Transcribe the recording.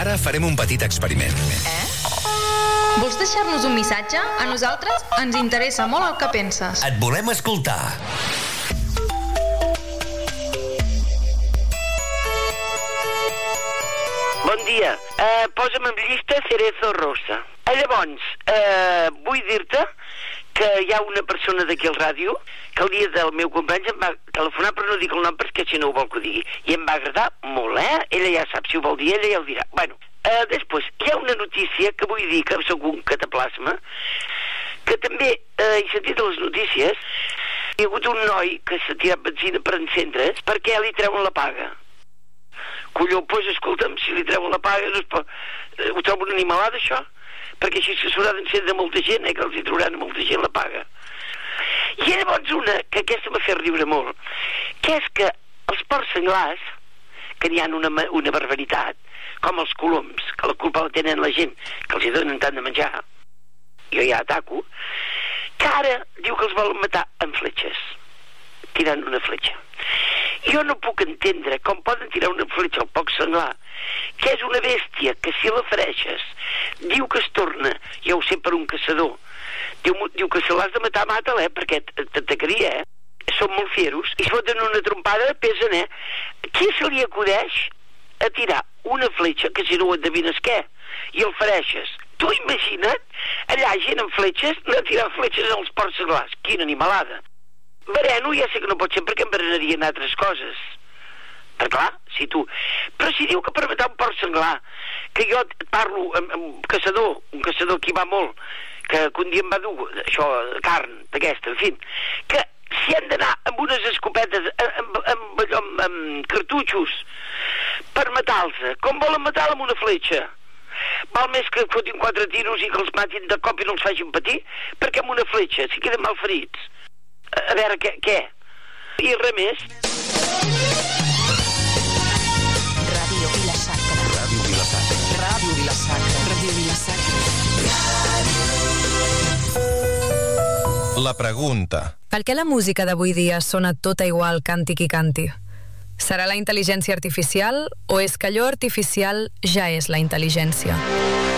Ara farem un petit experiment. Vols deixar-nos un missatge? A nosaltres ens interessa molt el que penses. Et volem escoltar. Bon dia. Posa'm en llista Cerezo Rosa. Llavors, vull dir-te que hi ha una persona d'aquí al ràdio que el dia del meu compleanys em va telefonar, però no dic el nom perquè si no ho vol que ho digui. I em va agradar molt, Ella ja sap, si ho vol dir, ella ja ho dirà. Bueno, després, hi ha una notícia que vull dir que sóc un cataplasma, que també he sentit a les notícies. Hi ha hagut un noi que s'ha tirat benzina per encendre's perquè li treuen la paga. Colló, doncs escolta'm, si li treuen la paga no es pot... ho trobo una animalada, això? Perquè així s'haurà d'encendre molta gent, que els hi trauran molta gent la paga. I llavors una, que aquesta m'ha fet riure molt, que és que els porcs senglars, que n'hi ha una barbaritat, com els coloms, que la culpa la tenen la gent, que els hi donen tant de menjar, jo ja ataco, que ara diu que els volen matar amb fletxes, tirant una fletxa. Jo no puc entendre com poden tirar una fletxa al porc senglar, que és una bèstia que si la fereixes diu que es torna, ja ho sé per un caçador, diu que se l'has de matar, mata-la, perquè t'atacaria, són molt fieros, i es foten una trompada, pesen, Qui se li acudeix a tirar una fletxa, que si no ho endevines què, i el fereixes? Tu imagina't allà gent amb fletxes, anar a tirar fletxes als porcs senglars, quina animalada. Vereno ja sé que no pot ser perquè em berenarien altres coses. Però clar, si tu... Però si diu que per matar un porc senglar, que jo parlo amb un caçador que hi va molt, que un dia em va dur això, carn d'aquesta, en fi, que si han d'anar amb unes escopetes, amb cartutxos, per matar-los, com volen matar-la amb una fletxa? Val més que fotin 4 tiros i que els matin de cop i no els facin patir, perquè amb una fletxa si queden mal ferits. A veure, què? I res més. Ràdio Vila-sacra. Ràdio Vila-sacra. Ràdio Vila-sacra. Ràdio Vila-sacra. La pregunta. Per què la música d'avui dia sona tota igual canti qui canti? Serà la intel·ligència artificial o és que allò artificial ja és la intel·ligència?